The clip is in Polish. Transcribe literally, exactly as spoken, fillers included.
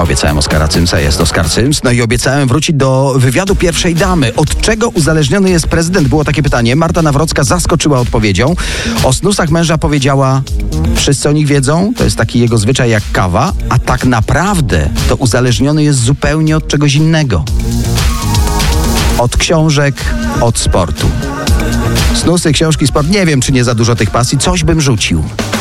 Obiecałem Oskara Cymsa, jest Oskar Cyms. No i obiecałem wrócić do wywiadu pierwszej damy. Od czego uzależniony jest prezydent? Było takie pytanie. Marta Nawrocka zaskoczyła odpowiedzią. O snusach męża powiedziała: wszyscy o nich wiedzą, to jest taki jego zwyczaj jak kawa, a tak naprawdę to uzależniony jest zupełnie od czegoś innego. Od książek, od sportu. Snusy, książki, sport. Nie wiem, czy nie za dużo tych pasji. Coś bym rzucił.